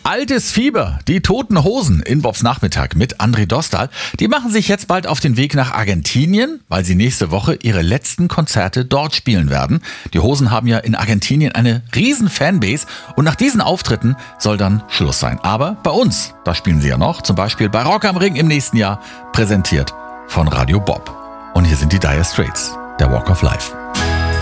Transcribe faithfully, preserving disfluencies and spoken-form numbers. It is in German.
Altes Fieber, die Toten Hosen in Bobs Nachmittag mit André Dostal. Die machen sich jetzt bald auf den Weg nach Argentinien, weil sie nächste Woche ihre letzten Konzerte dort spielen werden. Die Hosen haben ja in Argentinien eine riesen Fanbase und nach diesen Auftritten soll dann Schluss sein. Aber bei uns, da spielen sie ja noch, zum Beispiel bei Rock am Ring im nächsten Jahr, präsentiert von Radio Bob. Und hier sind die Dire Straits, der Walk of Life.